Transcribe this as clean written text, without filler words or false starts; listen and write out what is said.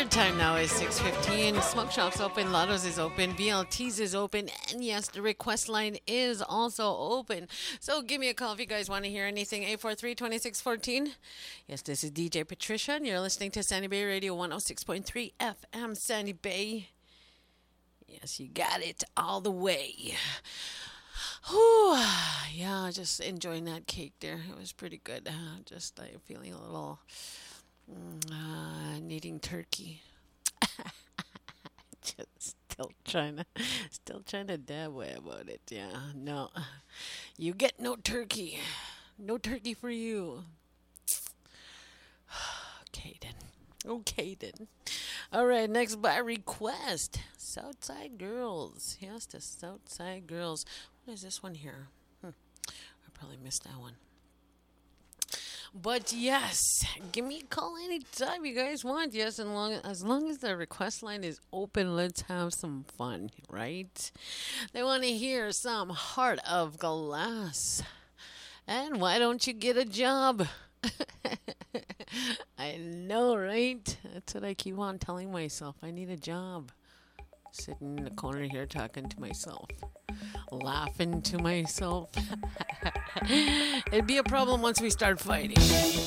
Standard Time now is 6:15. Smoke Shop's open, Lotto's is open, VLT's is open, and yes, the request line is also open. So give me a call if you guys want to hear anything. 843-2614. Yes, this is DJ Patricia, and you're listening to Sandy Bay Radio 106.3 FM, Sandy Bay. Yes, you got it all the way. Whew. Yeah, just enjoying that cake there. It was pretty good. Just feeling a little needing turkey. Just still trying to dabble about it. Yeah, no, you get no turkey. No turkey for you. Okay then. All right, next by request. Southside Girls. Yes, the Southside Girls. What is this one here? I probably missed that one. But yes, give me a call anytime you guys want. Yes, and as long as the request line is open, let's have some fun, right? They want to hear some Heart of Glass. And why don't you get a job? I know, right? That's what I keep on telling myself. I need a job. Sitting in the corner here talking to myself. Laughing to myself. It'd be a problem once we start fighting.